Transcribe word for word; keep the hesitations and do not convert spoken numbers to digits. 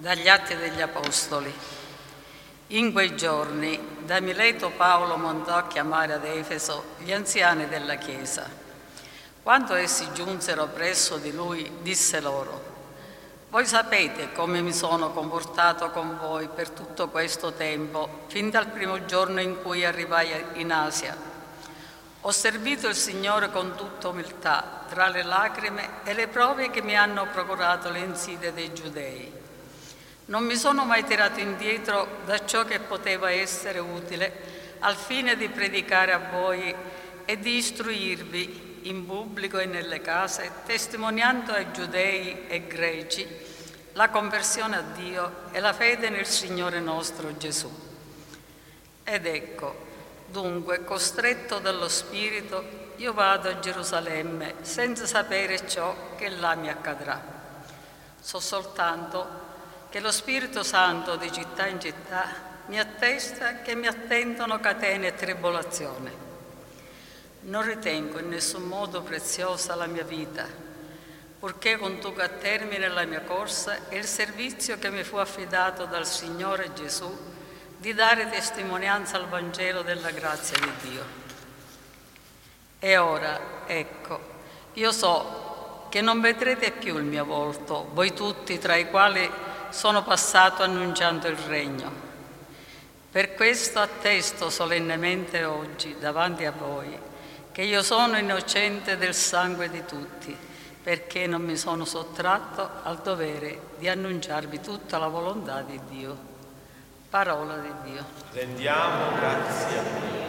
Dagli Atti degli Apostoli. In quei giorni da Mileto Paolo mandò a chiamare ad Efeso gli anziani della Chiesa. Quando essi giunsero presso di lui, disse loro: «Voi sapete come mi sono comportato con voi per tutto questo tempo, fin dal primo giorno in cui arrivai in Asia. Ho servito il Signore con tutta umiltà, tra le lacrime e le prove che mi hanno procurato le insidie dei Giudei. Non mi sono mai tirato indietro da ciò che poteva essere utile al fine di predicare a voi e di istruirvi in pubblico e nelle case, testimoniando ai Giudei e Greci la conversione a Dio e la fede nel Signore nostro Gesù. Ed ecco, dunque, costretto dallo Spirito, io vado a Gerusalemme senza sapere ciò che là mi accadrà. So soltanto che lo Spirito Santo di città in città mi attesta che mi attendono catene e tribolazione. Non ritengo in nessun modo preziosa la mia vita, purché conduca a termine la mia corsa e il servizio che mi fu affidato dal Signore Gesù di dare testimonianza al Vangelo della grazia di Dio. E ora, ecco, io so che non vedrete più il mio volto, voi tutti tra i quali sono passato annunciando il regno. Per questo attesto solennemente oggi davanti a voi che io sono innocente del sangue di tutti, perché non mi sono sottratto al dovere di annunciarvi tutta la volontà di Dio. Parola di Dio. Rendiamo grazie a Dio.